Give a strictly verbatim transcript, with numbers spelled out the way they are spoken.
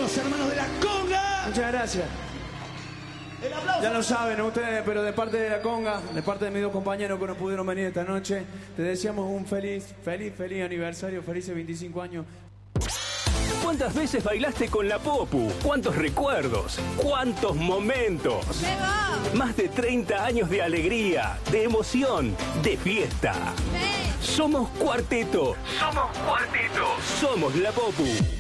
los hermanos de la Conga. Muchas gracias. El aplauso. Ya lo saben ustedes, pero de parte de la Conga, de parte de mis dos compañeros que no pudieron venir esta noche, te deseamos un feliz, feliz, feliz aniversario, felices veinticinco años. ¿Cuántas veces bailaste con la Popu? ¿Cuántos recuerdos? ¿Cuántos momentos? Más de treinta años de alegría, de emoción, de fiesta. Somos Cuarteto. Somos Cuarteto. Somos la Popu.